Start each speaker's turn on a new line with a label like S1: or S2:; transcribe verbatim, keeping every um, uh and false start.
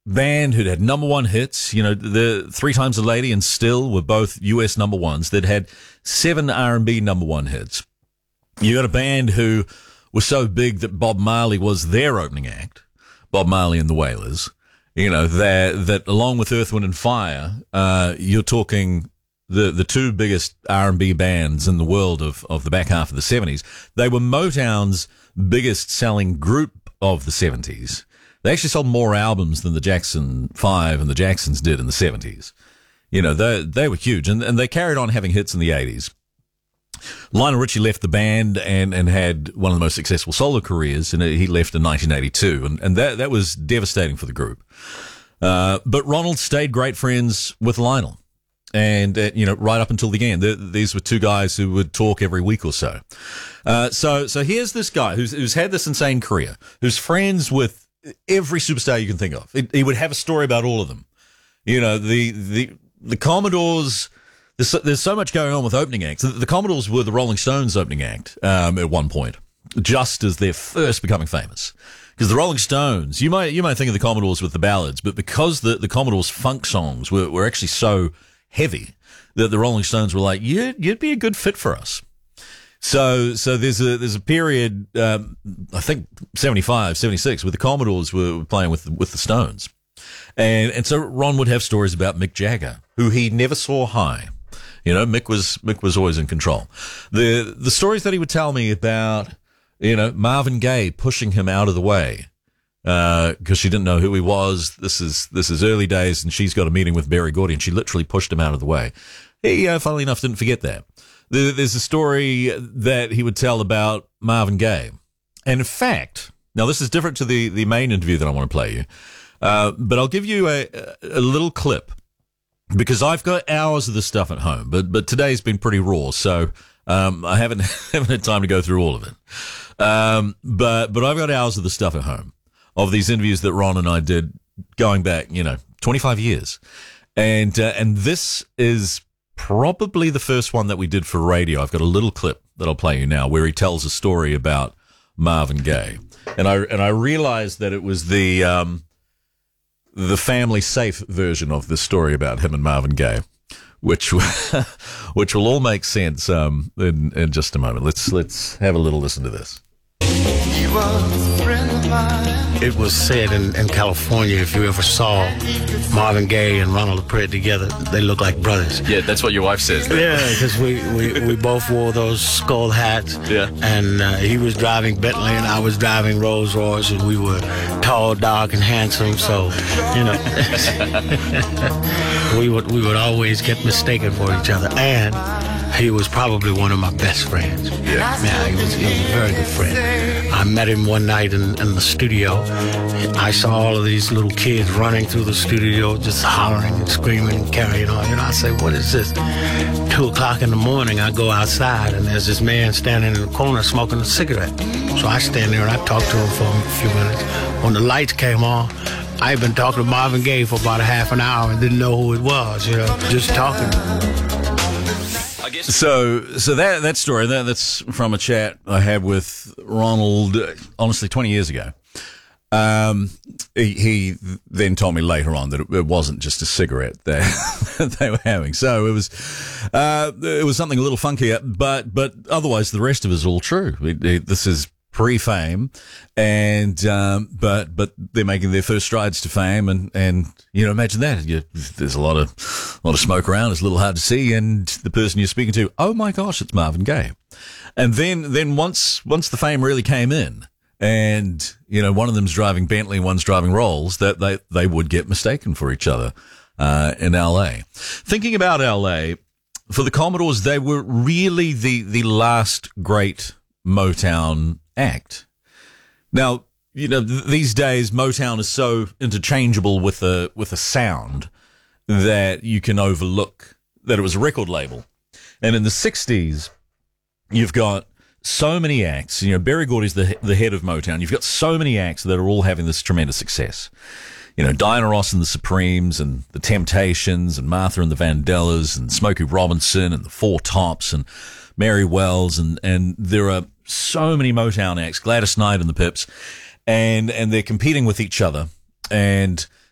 S1: band who'd had number one hits. You know, the Three Times a Lady and Still were both U S number ones. They'd had seven R and B number one hits. You got a band who was so big that Bob Marley was their opening act. Bob Marley and the Wailers. You know, that that along with Earth, Wind and Fire, uh, you're talking the the two biggest R and B bands in the world of, of the back half of the seventies. They were Motown's biggest selling group of the seventies. They actually sold more albums than the Jackson Five and the Jacksons did in the seventies. You know, they they were huge, and, and they carried on having hits in the eighties. Lionel Richie left the band and, and had one of the most successful solo careers, and he left in nineteen eighty-two, and, and that, that was devastating for the group. Uh, but Ronald stayed great friends with Lionel, and, uh, you know, right up until the end. The, these were two guys who would talk every week or so. Uh, so, so here's this guy who's, who's had this insane career, who's friends with every superstar you can think of. He, he would have a story about all of them. You know, the, the, the Commodores. There's so, there's so much going on with opening acts. The, the Commodores were the Rolling Stones opening act um, at one point, just as they're first becoming famous. Because the Rolling Stones, you might you might think of the Commodores with the ballads, but because the, the Commodores' funk songs were, were actually so heavy that the Rolling Stones were like, you'd, you'd be a good fit for us. So so there's a there's a period, um, I think seventy-five, seventy-six, where the Commodores were playing with with the Stones, and and so Ron would have stories about Mick Jagger, who he never saw high. You know, Mick was Mick was always in control. The the stories that he would tell me about, you know, Marvin Gaye pushing him out of the way because uh, she didn't know who he was. This is this is early days, and she's got a meeting with Berry Gordy, and she literally pushed him out of the way. He, uh, funnily enough, didn't forget that. There, there's a story that he would tell about Marvin Gaye, and in fact, now this is different to the the main interview that I want to play you, uh, but I'll give you a a little clip. Because I've got hours of this stuff at home, but but today's been pretty raw, so um, I haven't haven't had time to go through all of it. Um, but but I've got hours of the stuff at home of these interviews that Ron and I did going back, you know, twenty-five years, and uh, and this is probably the first one that we did for radio. I've got a little clip that I'll play you now where he tells a story about Marvin Gaye, and I and I realized that it was the um, the family safe version of this story about him and Marvin Gaye, which which will all make sense um, in, in just a moment. Let's let's have a little listen to this.
S2: He was a friend of mine.
S3: It was said in, in California, if you ever saw Marvin Gaye and Ronald Pred together, they look like brothers.
S1: Yeah, that's what your wife says.
S3: Yeah, because we, we, we both wore those skull hats. Yeah. And uh, he was driving Bentley and I was driving Rolls Royce, and we were tall, dark, and handsome. So, you know, we would we would always get mistaken for each other. And he was probably one of my best friends. Yeah, yeah, he was, he was a very good friend. I met him one night in, in the studio. I saw all of these little kids running through the studio, just hollering and screaming and carrying on. You know, I say, what is this? Two o'clock in the morning, I go outside, and there's this man standing in the corner smoking a cigarette. So I stand there, and I talk to him for a few minutes. When the lights came on, I'd been talking to Marvin Gaye for about a half an hour and didn't know who it was, you know, just talking.
S1: So, so that that story that that's from a chat I had with Ronald, honestly, twenty years ago. Um, he, he then told me later on that it, it wasn't just a cigarette that they were having. So it was, uh, it was something a little funkier, but but otherwise the rest of it is all true. It, it, this is pre-fame, and um, but but they're making their first strides to fame, and, and you know, imagine that. You, there's a lot of a lot of smoke around. It's a little hard to see, and the person you're speaking to, oh my gosh, it's Marvin Gaye. And then then once once the fame really came in, and you know, one of them's driving Bentley, one's driving Rolls, that they they would get mistaken for each other uh, in L A. Thinking about L A, for the Commodores, they were really the the last great Motown act. Now, you know, th- these days Motown is so interchangeable with a with a sound that you can overlook that it was a record label. And in the sixties, you've got so many acts. You know, Berry Gordy's the the head of Motown. You've got so many acts that are all having this tremendous success. You know, Diana Ross and the Supremes, and the Temptations, and Martha and the Vandellas, and Smokey Robinson, and the Four Tops, and Mary Wells, and and there are so many Motown acts, Gladys Knight and the Pips, and and they're competing with each other. And